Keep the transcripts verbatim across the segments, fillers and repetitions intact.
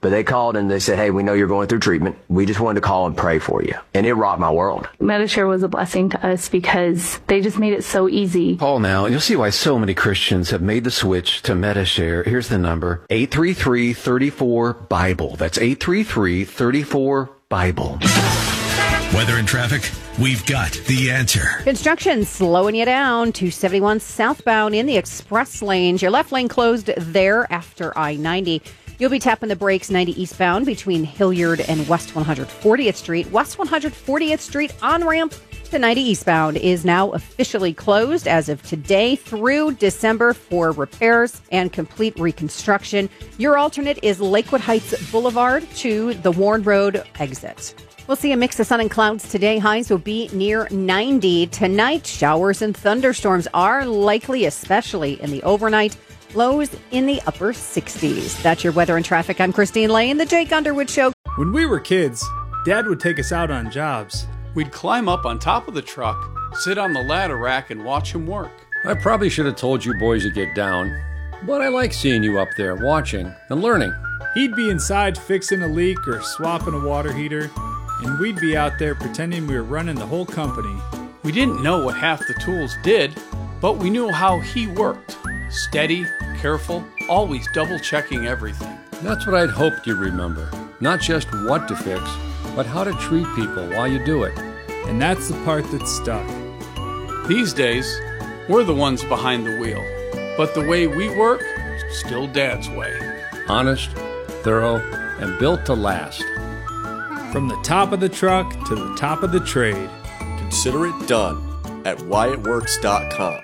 But they called and they said, hey, we know you're going through treatment. We just wanted to call and pray for you. And it rocked my world. Medi-Share was a blessing to us because they just made it so easy. Call now. You'll see why so many Christians have made the switch to Medi-Share. Here's the number, eight three three, three four, Bible. That's eight three three, three four, Bible. Weather and traffic, we've got the answer. Construction slowing you down. two seventy-one southbound in the express lanes. Your left lane closed there after I ninety. You'll be tapping the brakes ninety eastbound between Hilliard and West one hundred fortieth Street. West one hundred fortieth Street on-ramp to ninety eastbound is now officially closed as of today through December for repairs and complete reconstruction. Your alternate is Lakewood Heights Boulevard to the Warren Road exit. We'll see a mix of sun and clouds today. Highs will be near ninety. Tonight, showers and thunderstorms are likely, especially in the overnight. Lows in the upper sixties. That's your weather and traffic. I'm Christine Lane, The Jake Underwood Show. When we were kids, Dad would take us out on jobs. We'd climb up on top of the truck, sit on the ladder rack, and watch him work. I probably should have told you boys to get down, but I like seeing you up there watching and learning. He'd be inside fixing a leak or swapping a water heater, and we'd be out there pretending we were running the whole company. We didn't know what half the tools did, but we knew how he worked. Steady, careful, always double-checking everything. That's what I'd hoped you'd remember. Not just what to fix, but how to treat people while you do it. And that's the part that stuck. These days, we're the ones behind the wheel. But the way we work, still Dad's way. Honest, thorough, and built to last. From the top of the truck to the top of the trade. Consider it done at Wyatt Works dot com.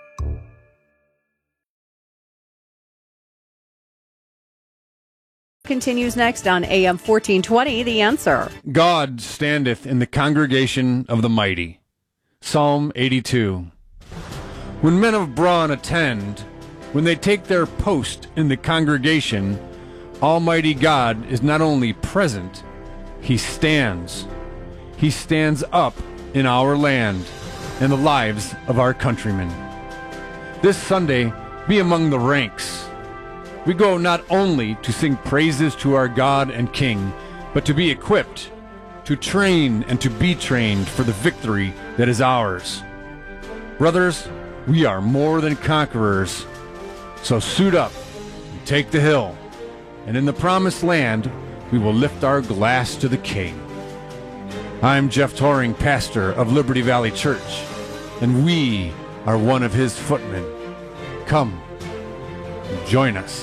Continues next on A M fourteen twenty, The Answer. God standeth in the congregation of the mighty. Psalm eighty-two. When men of brawn attend, when they take their post in the congregation, Almighty God is not only present, He stands. He stands up in our land and the lives of our countrymen. This Sunday, be among the ranks. We go not only to sing praises to our God and King, but to be equipped, to train and to be trained for the victory that is ours. Brothers, we are more than conquerors. So suit up and take the hill, and in the promised land we will lift our glass to the King. I'm Jeff Toring, pastor of Liberty Valley Church, and we are one of his footmen. Come, join us.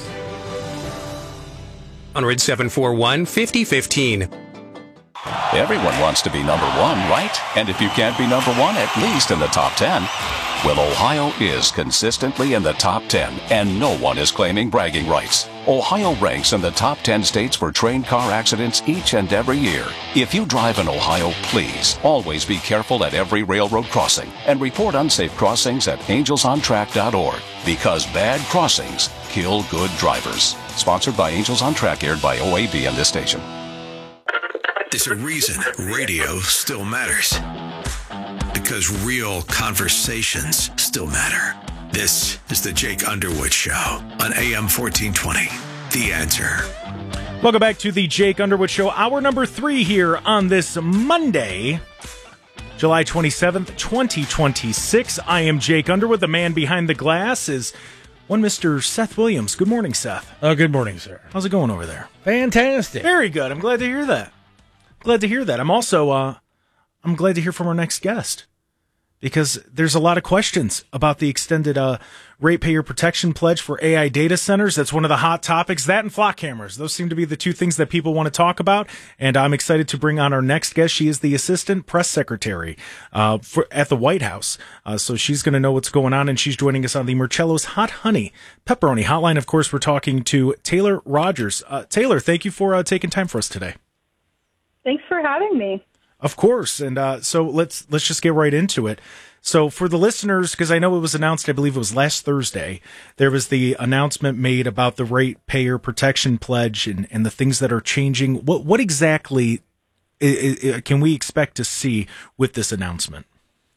one oh seven four one, five oh one five. Everyone wants to be number one, right? And if you can't be number one, at least in the top ten. Well, Ohio is consistently in the top ten, and no one is claiming bragging rights. Ohio ranks in the top ten states for train car accidents each and every year. If you drive in Ohio, please always be careful at every railroad crossing and report unsafe crossings at angels on track dot org, because bad crossings kill good drivers. Sponsored by Angels on Track, aired by O A B and this station. There's a reason radio still matters. Because real conversations still matter. This is the Jake Underwood Show on A M fourteen twenty. The Answer. Welcome back to the Jake Underwood Show, hour number three here on this Monday, July twenty-seventh, twenty twenty-six. I am Jake Underwood. The man behind the glass is one Mister Seth Williams. Good morning, Seth. Oh, good morning, sir. How's it going over there? Fantastic. Very good. I'm glad to hear that. Glad to hear that. I'm also, uh, I'm glad to hear from our next guest, because there's a lot of questions about the extended uh, ratepayer protection pledge for A I data centers. That's one of the hot topics. That and flock cameras. Those seem to be the two things that people want to talk about. And I'm excited to bring on our next guest. She is the assistant press secretary uh, for, at the White House. Uh, so she's going to know what's going on. And she's joining us on the Marcello's Hot Honey Pepperoni Hotline. Of course, we're talking to Taylor Rogers. Uh, Taylor, thank you for uh, taking time for us today. Thanks for having me. Of course. And uh, so let's let's just get right into it. So for the listeners, because I know it was announced, I believe it was last Thursday, there was the announcement made about the ratepayer protection pledge and, and the things that are changing. What what exactly I, I, can we expect to see with this announcement?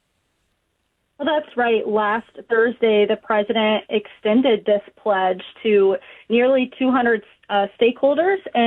Well, that's right. Last Thursday, the president extended this pledge to nearly two hundred uh, stakeholders, and